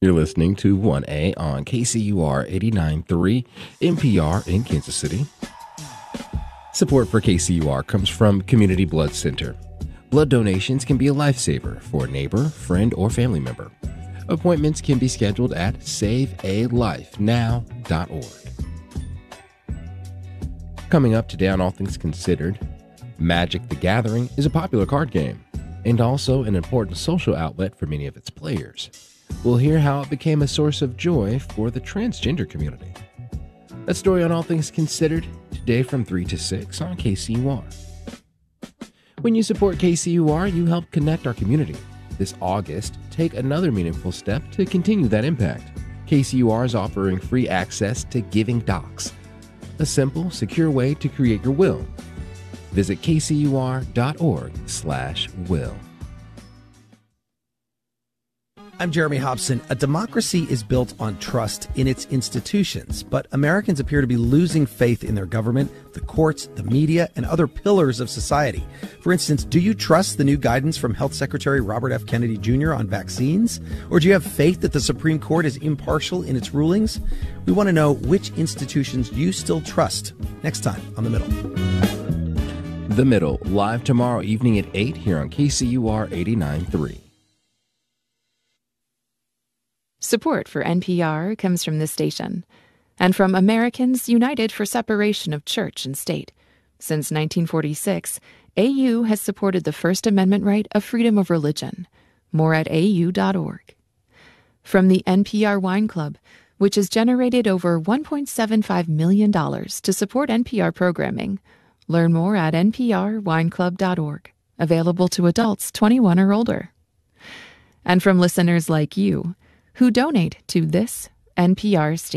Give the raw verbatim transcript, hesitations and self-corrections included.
You're listening to one A on K C U R eighty-nine point three N P R in Kansas City. Support for K C U R comes from Community Blood Center. Blood donations can be a lifesaver for a neighbor, friend, or family member. Appointments can be scheduled at save a life now dot org. Coming up today on All Things Considered, Magic the Gathering is a popular card game and also an important social outlet for many of its players. We'll hear how it became a source of joy for the transgender community. That story on All Things Considered, today from three to six on K C U R. When you support K C U R, you help connect our community. This August, take another meaningful step to continue that impact. K C U R is offering free access to Giving Docs, a simple, secure way to create your will. Visit K C U R dot org slash will. I'm Jeremy Hobson. A democracy is built on trust in its institutions, but Americans appear to be losing faith in their government, the courts, the media, and other pillars of society. For instance, do you trust the new guidance from Health Secretary Robert F. Kennedy Junior on vaccines? Or do you have faith that the Supreme Court is impartial in its rulings? We want to know which institutions you still trust. Next time on The Middle. The Middle, live tomorrow evening at eight here on K C U R eighty-nine point three. Support for N P R comes from this station and from Americans United for Separation of Church and State. Since nineteen forty-six, A U has supported the First Amendment right of freedom of religion. More at A U dot org. From the N P R Wine Club, which has generated over one point seven five million dollars to support N P R programming. Learn more at N P R wine club dot org. Available to adults twenty-one or older. And from listeners like you, who donate to this N P R station.